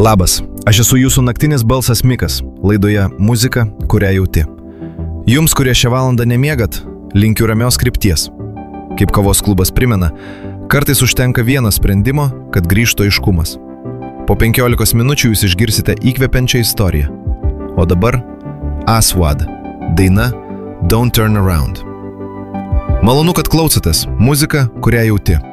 Labas, aš esu jūsų naktinis balsas Mikas, laidoje Muzika, kurią jauti. Jums, kurie šią valandą nemiegat, linkiu ramios krypties. Kaip kavos klubas primena, kartais užtenka vieno sprendimo, kad grįžtų aiškumas. Po 15 minučių jūs išgirsite įkvepiančią istoriją. O dabar Aswad, daina Don't Turn Around. Malonu, kad klausotės. Muzika, kurią jauti.